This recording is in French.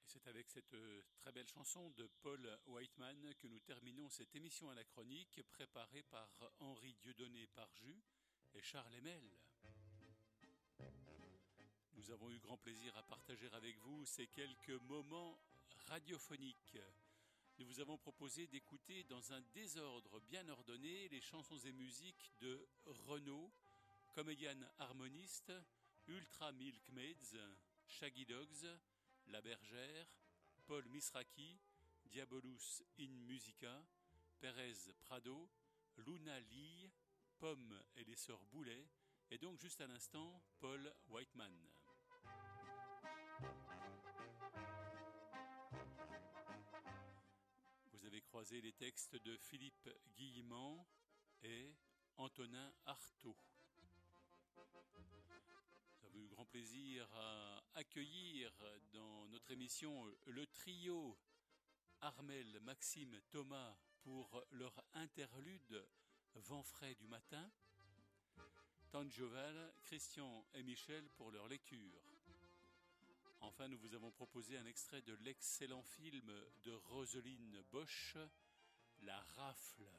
C'est avec cette très belle chanson de Paul Whiteman que nous terminons cette émission anachronique préparée par Henri Dieudonné Parjus et Charles Emel. Nous avons eu grand plaisir à partager avec vous ces quelques moments radiophoniques. Nous vous avons proposé d'écouter dans un désordre bien ordonné les chansons et musiques de Renaud, Comedian Harmoniste, Ultra Milkmaids, Shaggy Dogs, La Bergère, Paul Misraki, Diabolus in Musica, Pérez Prado, Luna Lee, Pomme et les Sœurs Boulet, et donc juste à l'instant, Paul Whiteman. Vous avez croisé les textes de Philippe Guillemant et Antonin Artaud. Nous avons eu grand plaisir à accueillir dans notre émission le trio Armel, Maxime, Thomas pour leur interlude Vent frais du matin, Tangioval, Christian et Michel pour leur lecture. Enfin, nous vous avons proposé un extrait de l'excellent film de Roselyne Bosch, La Rafle.